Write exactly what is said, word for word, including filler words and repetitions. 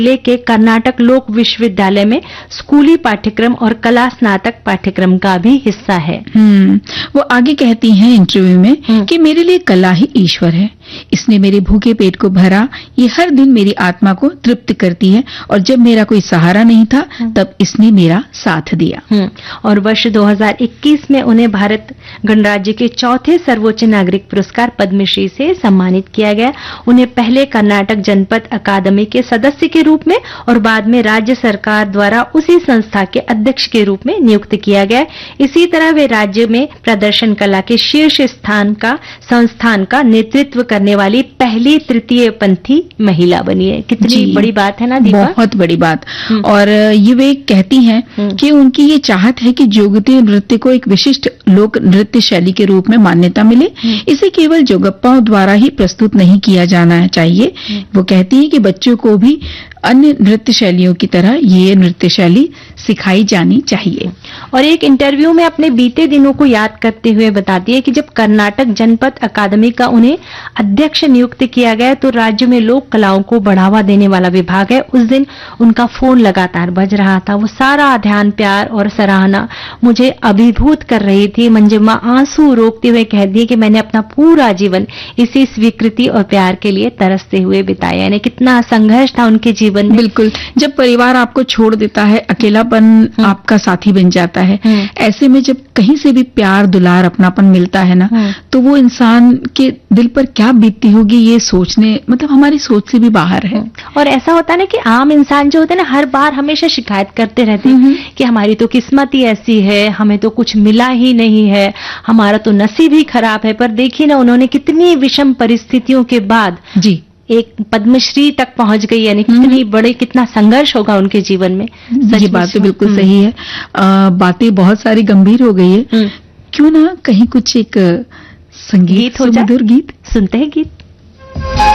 जिले के कर्नाटक लोक विश्वविद्यालय में स्कूली पाठ्यक्रम और कला स्नातक पाठ्यक्रम का भी हिस्सा है। हम्म वो आगे कहती हैं इंटरव्यू में कि मेरे लिए कला ही ईश्वर है, इसने मेरे भूखे पेट को भरा, ये हर दिन मेरी आत्मा को तृप्त करती है और जब मेरा कोई सहारा नहीं था तब इसने मेरा साथ दिया। और वर्ष दो हज़ार इक्कीस में उन्हें भारत गणराज्य के चौथे सर्वोच्च नागरिक पुरस्कार पद्मश्री से सम्मानित किया गया। उन्हें पहले कर्नाटक जनपद अकादमी के सदस्य के रूप में और बाद में राज्य सरकार द्वारा उसी संस्था के अध्यक्ष के रूप में नियुक्त किया गया। इसी तरह वे राज्य में प्रदर्शन कला के शीर्ष स्थान का संस्थान का नेतृत्व करने वाली पहली तृतीय पंथी महिला बनी है। कितनी बड़ी बात है ना दीपा? बहुत बड़ी बात। और ये वे कहती हैं कि उनकी ये चाहत है कि जोगते नृत्य को एक विशिष्ट लोक नृत्य शैली के रूप में मान्यता मिले। इसे केवल जोगप्पाओं द्वारा ही प्रस्तुत नहीं किया जाना चाहिए। वो कहती है कि बच्चों को भी अन्य नृत्य शैलियों की तरह ये नृत्य शैली सिखाई जानी चाहिए। और एक इंटरव्यू में अपने बीते दिनों को याद करते हुए बताती है कि जब कर्नाटक जनपद अकादमी का उन्हें अध्यक्ष नियुक्त किया गया तो राज्य में लोक कलाओं को बढ़ावा देने वाला विभाग है, उस दिन उनका फोन लगातार बज रहा था। वो सारा ध्यान, प्यार और सराहना मुझे अभिभूत कर रही थी। मंजम्मा आंसू रोकते हुए कह दिए कि मैंने अपना पूरा जीवन इसी स्वीकृति और प्यार के लिए तरसते हुए बिताया। यानी कितना संघर्ष था उनके जीवन में। बिल्कुल, जब परिवार आपको छोड़ देता है, अकेलापन आपका साथी बन जाता है, ऐसे में जब कहीं से भी प्यार, दुलार, अपनापन मिलता है ना, तो वो इंसान के दिल पर क्या बीतती होगी ये सोचने, मतलब हमारी सोच से भी बाहर है। और ऐसा होता है ना कि आम इंसान जो होते हैं ना, हर बार हमेशा शिकायत करते रहते हैं कि हमारी तो किस्मत ही ऐसी है, हमें तो कुछ मिला ही नहीं है, हमारा तो नसीब ही खराब है। पर देखिए ना, उन्होंने कितनी विषम परिस्थितियों के बाद जी एक पद्मश्री तक पहुंच गई। यानी कितनी बड़े, कितना संघर्ष होगा उनके जीवन में। ये बात तो बिल्कुल सही है। आ, बातें बहुत सारी गंभीर हो गई है, क्यों ना कहीं कुछ एक संगीत हो जाए, मधुर गीत सुनते हैं गीत।